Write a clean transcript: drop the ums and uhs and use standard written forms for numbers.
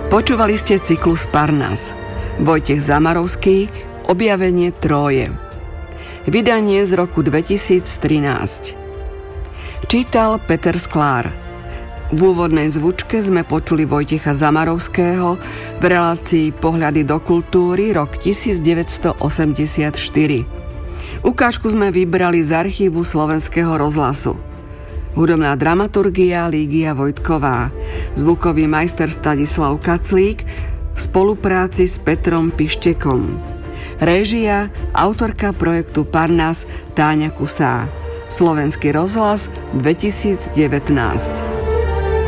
Počúvali ste cyklus Parnas. Vojtech Zamarovský, Objavenie Tróje. Vydanie z roku 2013. Čítal Peter Sklár. V úvodnej zvučke sme počuli Vojtecha Zamarovského v relácii Pohľady do kultúry rok 1984. Ukážku sme vybrali z archívu Slovenského rozhlasu. Hudobná dramaturgia Lígia Vojtková, zvukový majster Stanislav Kaclík v spolupráci s Petrom Pištekom. Réžia, autorka projektu Parnas Táňa Kusá. Slovenský rozhlas 2019.